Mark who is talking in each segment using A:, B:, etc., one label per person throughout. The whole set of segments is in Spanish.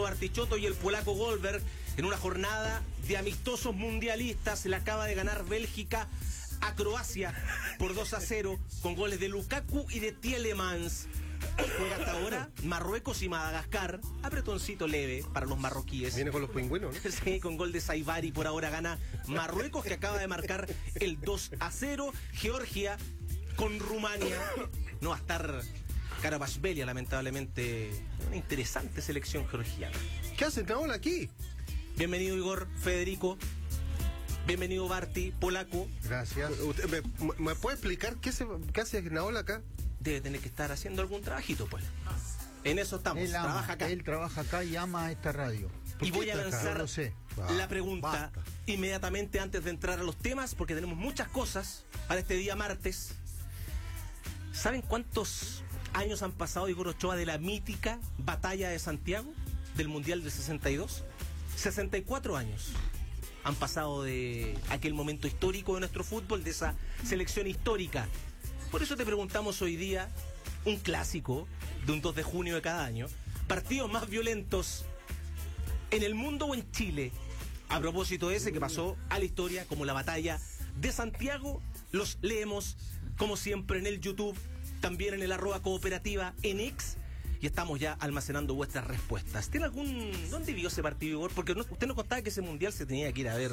A: Bartichotto y el polaco Goldberg en una jornada de amistosos mundialistas. Le acaba de ganar Bélgica a Croacia por 2-0 con goles de Lukaku y de Tielemans. Juega hasta ahora Marruecos y Madagascar. Apretoncito leve para los marroquíes.
B: Viene con los pingüinos, ¿no?
A: Sí, con gol de Saibari. Por ahora gana Marruecos, que acaba de marcar el 2-0. Georgia con Rumania. No va a estar Karabashvelia, lamentablemente. Una interesante selección georgiana.
B: ¿Qué hacen ahora aquí?
A: Bienvenido Igor, Federico. Bienvenido Barty, polaco.
B: Gracias. ¿Me puede explicar qué hace Naola acá?
A: Debe tener que estar haciendo algún trabajito, pues. En eso estamos. Trabaja acá.
C: Él trabaja acá y ama esta radio.
A: Y voy a lanzar
C: lo sé.
A: la pregunta inmediatamente antes de entrar a los temas, porque tenemos muchas cosas para este día martes. ¿Saben cuántos años han pasado, Igor Ochoa, de la mítica batalla de Santiago, del Mundial del 62? 64 años han pasado de aquel momento histórico de nuestro fútbol, de esa selección histórica. Por eso te preguntamos hoy día, un clásico de un 2 de junio de cada año, partidos más violentos en el mundo o en Chile. A propósito de ese que pasó a la historia como la batalla de Santiago, los leemos como siempre en el YouTube, también en el @cooperativa en X, y estamos ya almacenando vuestras respuestas. ¿Tiene algún... ¿Dónde vio ese partido, Igor? Porque usted nos contaba que ese mundial se tenía que ir a ver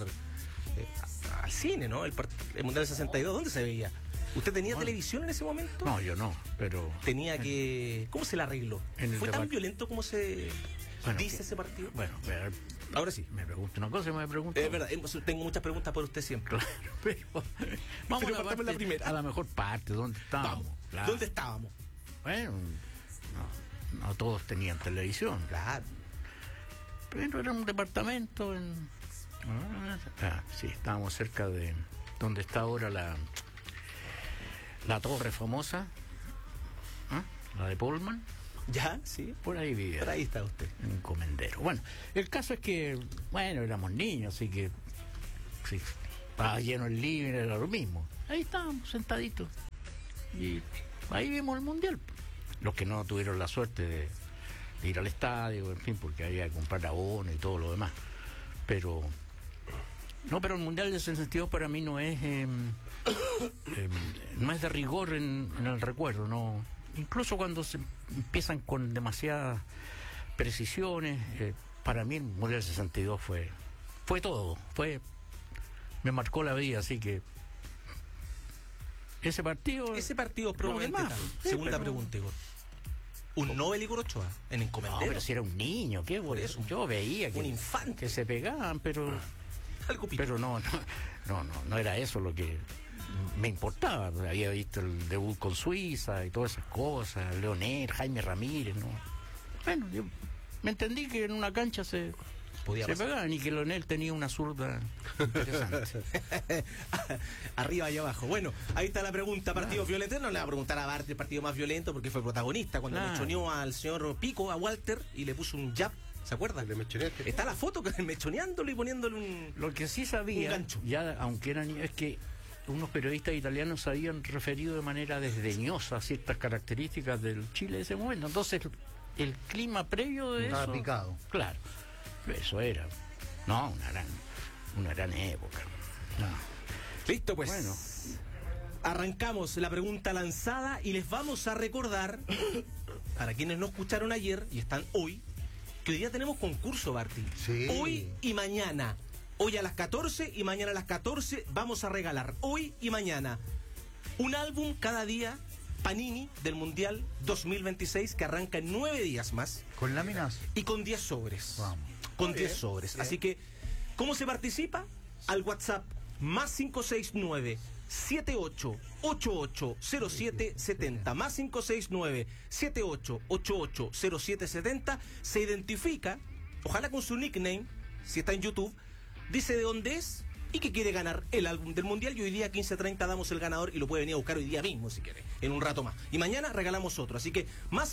A: al cine, ¿no? El mundial del 62, ¿dónde se veía? ¿Usted tenía televisión en ese momento?
C: No, yo no, pero...
A: Tenía que... ¿Cómo se la arregló? ¿Fue tan violento como se dice ese partido?
C: Bueno, pero...
A: Ahora sí.
C: Me pregunto una cosa y me pregunto...
A: Es verdad, tengo muchas preguntas por usted siempre.
C: Claro, pero... Vamos a la primera. A la mejor parte, ¿dónde estábamos?
A: Claro. ¿Dónde estábamos?
C: Bueno, no todos tenían televisión.
A: Claro.
C: Pero era un departamento en... sí, estábamos cerca de donde está ahora la torre famosa, la de Pullman.
A: Ya, sí.
C: Por ahí vivía.
A: Por ahí está usted.
C: En un comendero. Bueno, el caso es que, bueno, éramos niños, así que sí, estaba lleno el living, era lo mismo. Ahí estábamos sentaditos. Y ahí vimos el mundial. Los que no tuvieron la suerte de ir al estadio, en fin, porque había que comprar abono y todo lo demás. Pero el mundial del 62 para mí no es no es de rigor en el recuerdo, no. Incluso cuando se empiezan con demasiadas precisiones, para mí el mundial del 62 fue todo, me marcó la vida, así que ese partido
A: probablemente tal. Segunda pregunta, Igor. ¿Un Nobel, Igor Ochoa? En encomendero.
C: No, pero si era un niño, ¿qué por eso? Yo veía que
A: un infante
C: que se pegaban, pero
A: algo
C: pero no era eso lo que me importaba. Había visto el debut con Suiza y todas esas cosas, Leonel, Jaime Ramírez, ¿no? Bueno, yo me entendí que en una cancha se pegaban y que Leonel tenía una zurda interesante.
A: Arriba y abajo. Bueno, ahí está la pregunta. ¿Partido violento? No le va a preguntar a Bart el partido más violento porque fue protagonista cuando mechoneó al señor Pico, a Walter, y le puso un jab. ¿Se acuerdan? Está la foto mechoneándolo y poniéndole un...
C: Lo que sí sabía, gancho. Ya aunque eran, es que unos periodistas italianos habían referido de manera desdeñosa ciertas características del Chile de ese momento. Entonces, el clima previo de eso...
B: Estaba picado.
C: Claro. Eso era. No, una gran época. No.
A: Listo, pues.
C: Bueno.
A: Arrancamos la pregunta lanzada y les vamos a recordar, para quienes no escucharon ayer y están hoy, que hoy día tenemos concurso, Barty.
B: Sí.
A: Hoy y mañana. Hoy a las 14 y mañana a las 14 vamos a regalar, hoy y mañana, un álbum cada día Panini del Mundial 2026 que arranca en 9 días más.
C: ¿Con láminas?
A: Y con 10 sobres.
C: Vamos.
A: Con 10 sobres. Así que, ¿cómo se participa? Al WhatsApp más 569-7888-0770. Más 569-7888-0770. Se identifica, ojalá con su nickname, si está en YouTube, dice de dónde es y que quiere ganar el álbum del Mundial. Y hoy día 15:30 damos el ganador y lo puede venir a buscar hoy día mismo si quiere, en un rato más. Y mañana regalamos otro. Así que más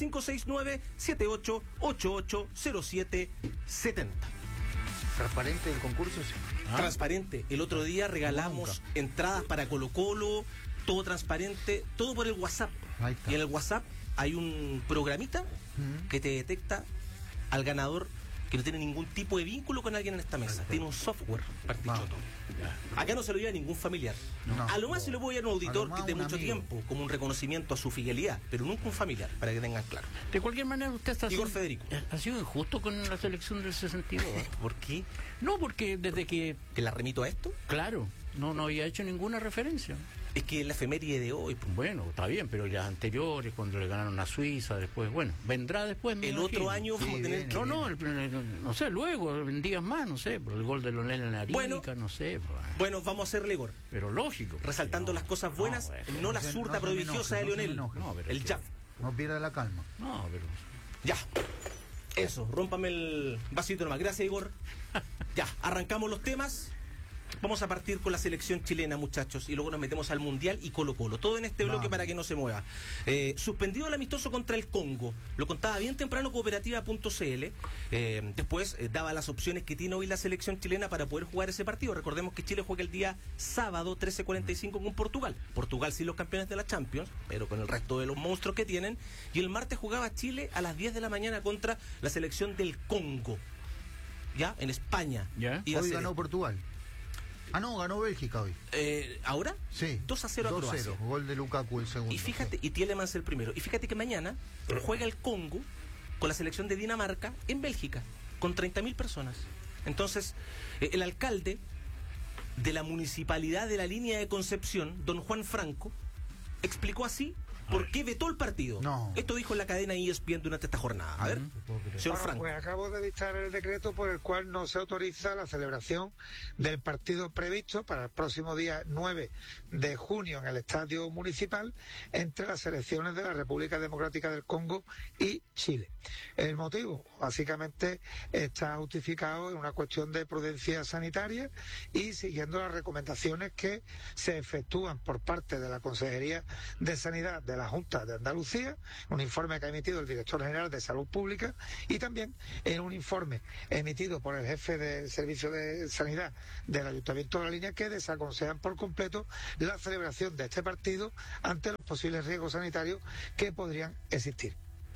A: 569-7888-0770.
B: ¿Transparente el concurso? Sí.
A: Transparente. El otro día regalamos entradas para Colo-Colo, todo transparente, todo por el WhatsApp. Y en el WhatsApp hay un programita que te detecta al ganador que no tiene ningún tipo de vínculo con alguien en esta mesa. Tiene un software partichoto. Acá no se lo lleva ningún familiar.
D: No.
A: A lo más se lo puede llevar un auditor
D: más
A: que de
D: un
A: mucho
D: amigo.
A: tiempo, como un reconocimiento a su fidelidad, pero nunca un familiar, para que tengan claro.
C: De cualquier manera, usted está
A: Igor Federico.
C: ha sido injusto con la selección del 62.
A: ¿Por qué?
C: No, porque desde que,
A: ¿Que la remito a esto?
C: claro, no había hecho ninguna referencia.
A: Es que la efeméride de hoy, pues,
C: Bueno, está bien, pero las anteriores, cuando le ganaron a Suiza, después, bueno, vendrá después. me
A: el
C: imagino.
A: otro año vamos a tener que...
C: No sé, luego, en días más, no sé, por el gol de Lonel en la Arica,
A: Bueno.
C: no sé.
A: Bueno, vamos a hacerle, Igor.
C: Pero lógico.
A: Resaltando las cosas buenas, no la zurda prodigiosa de Lionel.
C: No, pero
A: El
C: es que-
A: jab.
D: No pierda la calma.
C: No, pero...
A: Ya. Eso, rómpame el vasito nomás. Gracias, Igor. Ya, arrancamos los temas. Vamos a partir con la selección chilena, muchachos, y luego nos metemos al Mundial y Colo-Colo. Todo en este bloque
D: Vamos.
A: para que no se mueva. Suspendido el amistoso contra el Congo. Lo contaba bien temprano cooperativa.cl. Después daba las opciones que tiene hoy la selección chilena para poder jugar ese partido. Recordemos que Chile juega el día sábado 13:45 con Portugal. Portugal sí los campeones de la Champions, pero con el resto de los monstruos que tienen. Y el martes jugaba Chile a las 10 de la mañana contra la selección del Congo. ¿Ya? En España.
C: Ya.
A: Iba a
D: Hoy
A: ser
D: ganó Portugal. Ah, no, ganó Bélgica hoy.
A: ¿Ahora?
D: Sí.
A: 2-0 a Croacia.
D: 2-0. Gol de Lukaku el segundo.
A: Y fíjate, y Tielemans el primero. Y fíjate que mañana juega el Congo con la selección de Dinamarca en Bélgica, con 30.000 personas. Entonces, el alcalde de la municipalidad de la Línea de Concepción, don Juan Franco, explicó así por qué vetó el partido.
D: No.
A: Esto dijo en la cadena ESPN durante esta jornada. A ver, señor
E: Bueno,
A: Franco.
E: pues acabo de dictar el decreto por el cual no se autoriza la celebración del partido previsto para el próximo día 9 de junio en el Estadio Municipal entre las selecciones de la República Democrática del Congo y Chile. El motivo, básicamente, está justificado en una cuestión de prudencia sanitaria y siguiendo las recomendaciones que se efectúan por parte de la Consejería de Sanidad de la Junta de Andalucía, un informe que ha emitido el director general de Salud Pública y también en un informe emitido por el jefe del Servicio de Sanidad del Ayuntamiento de la Línea que desaconsejan por completo la celebración de este partido ante los posibles riesgos sanitarios que podrían existir.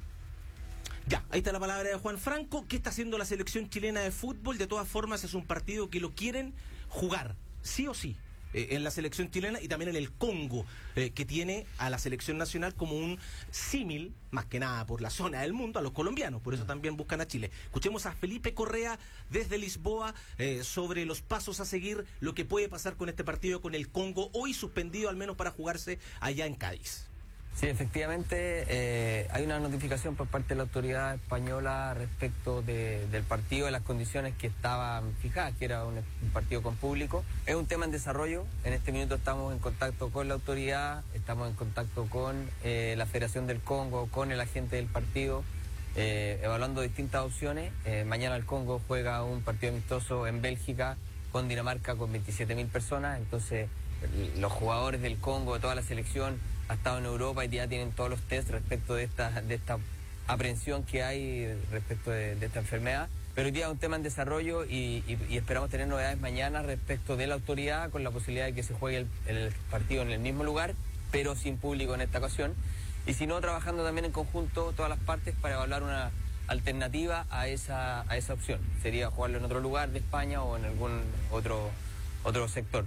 A: Ya, ahí está la palabra de Juan Franco. ¿Qué está haciendo la selección chilena de fútbol? De todas formas, es un partido que lo quieren jugar, sí o sí, en la selección chilena y también en el Congo, que tiene a la selección nacional como un símil, más que nada por la zona del mundo, a los colombianos. Por eso también buscan a Chile. Escuchemos a Felipe Correa desde Lisboa sobre los pasos a seguir, lo que puede pasar con este partido con el Congo, hoy suspendido al menos para jugarse allá en Cádiz.
F: Sí, efectivamente, hay una notificación por parte de la autoridad española respecto del partido, de las condiciones que estaban fijadas, que era un partido con público. Es un tema en desarrollo. En este minuto estamos en contacto con la autoridad, estamos en contacto con la Federación del Congo, con el agente del partido, evaluando distintas opciones. Mañana el Congo juega un partido amistoso en Bélgica con Dinamarca con 27.000 personas, entonces los jugadores del Congo, de toda la selección, ha estado en Europa y ya tienen todos los test respecto de esta aprehensión que hay respecto de esta enfermedad. Pero hoy día es un tema en desarrollo y esperamos tener novedades mañana respecto de la autoridad con la posibilidad de que se juegue el partido en el mismo lugar, pero sin público en esta ocasión. Y si no, trabajando también en conjunto todas las partes para evaluar una alternativa a esa opción. Sería jugarlo en otro lugar de España o en algún otro sector.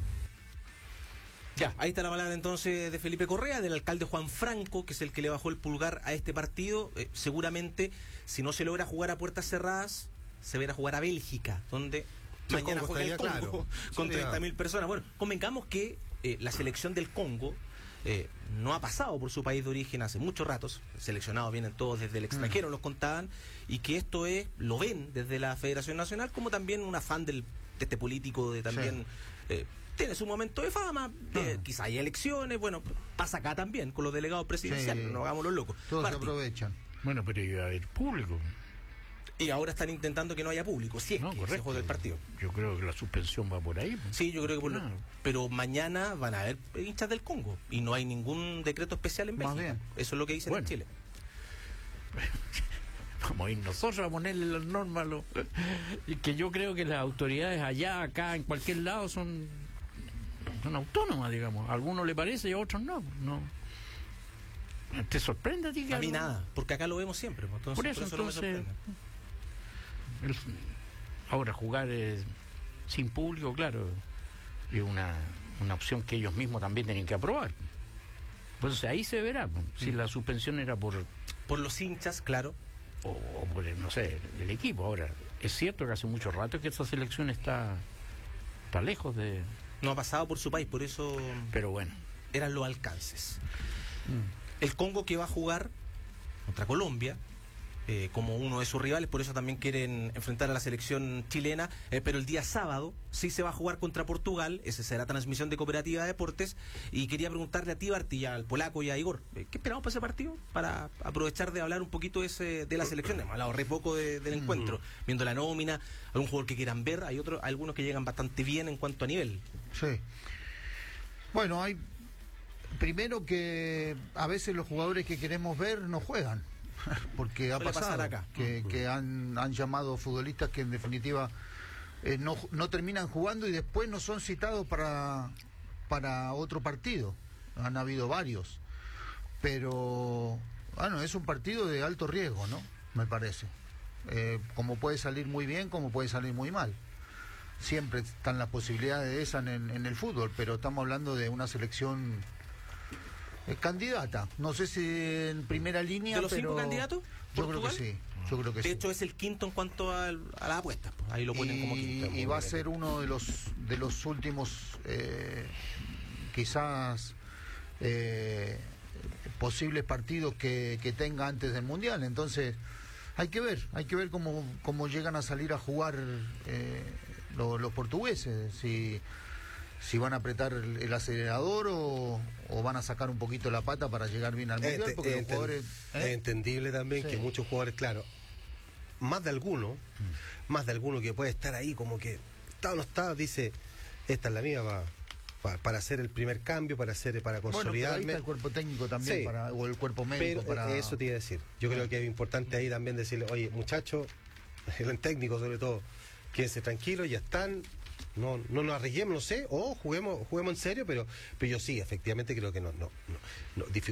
A: Ya, ahí está la palabra entonces de Felipe Correa, del alcalde Juan Franco, que es el que le bajó el pulgar a este partido. Seguramente, si no se logra jugar a puertas cerradas, se verá jugar a Bélgica, donde
B: El
A: mañana
B: Congo
A: juega el
B: estaría
A: Congo
B: claro.
A: con
B: Sería-
A: 30.000 personas. Bueno, convengamos que la selección del Congo no ha pasado por su país de origen hace muchos ratos. Seleccionados vienen todos desde el extranjero, nos contaban, y que esto lo ven desde la Federación Nacional como también un afán de este político de también... tiene su momento de fama, quizá hay elecciones, bueno, pasa acá también con los delegados presidenciales,
D: Sí.
A: no hagamos los locos.
D: Todos se
A: Martín.
D: aprovechan.
C: Bueno, pero iba a haber público.
A: Y ahora están intentando que no haya público, si es
C: No,
A: que se
C: correcto.
A: juega el partido.
C: Yo creo que la suspensión va por ahí. pues.
A: Sí, yo creo que
C: Claro.
A: pero mañana van a haber hinchas del Congo y no hay ningún decreto especial en
D: Más
A: Bélgica.
D: bien.
A: Eso es lo que dicen
C: Bueno.
A: en Chile.
C: Vamos a ir nosotros a ponerle las normas. Y que yo creo que las autoridades allá, acá, en cualquier lado son autónomas, digamos. A algunos le parece y a otros no. ¿Te sorprende a ti? Que
A: A mí
C: algo-
A: nada, porque acá lo vemos siempre. Entonces,
C: Por eso,
A: no me
C: entonces,
A: sorprende.
C: ahora jugar sin público, claro, es una opción que ellos mismos también tienen que aprobar. Pues ahí se verá si la suspensión era por
A: los hinchas, claro.
C: o por no sé, el equipo. Ahora, es cierto que hace mucho rato que esta selección está lejos de...
A: No ha pasado por su país, por eso
C: Pero bueno.
A: eran los alcances. El Congo, que va a jugar contra Colombia, como uno de sus rivales, por eso también quieren enfrentar a la selección chilena, pero el día sábado sí se va a jugar contra Portugal. Esa será transmisión de Cooperativa de Deportes, y quería preguntarle a ti, Barty, al Polaco y a Igor, ¿qué esperamos para ese partido? Para aprovechar de hablar un poquito de la selección. Hemos hablado re poco del encuentro, viendo la nómina, algún jugador que quieran ver. Hay algunos que llegan bastante bien en cuanto a nivel.
D: Sí. Bueno, hay... Primero que a veces los jugadores que queremos ver no juegan. Porque ha
A: Suele pasar
D: pasado
A: acá.
D: que han llamado futbolistas que en definitiva no terminan jugando y después no son citados para otro partido. Han habido varios, pero bueno, es un partido de alto riesgo, ¿no? Me parece, como puede salir muy bien, como puede salir muy mal. Siempre están las posibilidades de esas en el fútbol, pero estamos hablando de una selección candidata, no sé si en primera línea.
A: ¿De los
D: pero
A: 5 candidatos?
D: Yo creo que
A: ¿Portugal?
D: sí, yo creo que
A: De
D: sí.
A: hecho, es el quinto en cuanto a las apuestas. Pues. Ahí lo ponen como quinto.
D: Y va a ser uno de los últimos, quizás, posibles partidos que tenga antes del Mundial. Entonces, hay que ver cómo llegan a salir a jugar los portugueses. Si van a apretar el acelerador o van a sacar un poquito la pata para llegar bien al Mundial, porque los jugadores...
B: Es entendible también
D: Sí.
B: que muchos jugadores, claro, más de alguno que puede estar ahí como que está o no está, dice, esta es la mía para hacer el primer cambio, para
D: Bueno, pero ahí
B: consolidarme.
D: está el cuerpo técnico también,
B: Sí.
D: o el cuerpo médico
B: Pero
D: para...
B: eso te iba a decir. Yo creo que es importante ahí también decirle, oye, muchachos, el técnico sobre todo, quédense tranquilos, ya están, no nos arriesguemos, no sé, o juguemos en serio, pero yo sí, efectivamente creo que no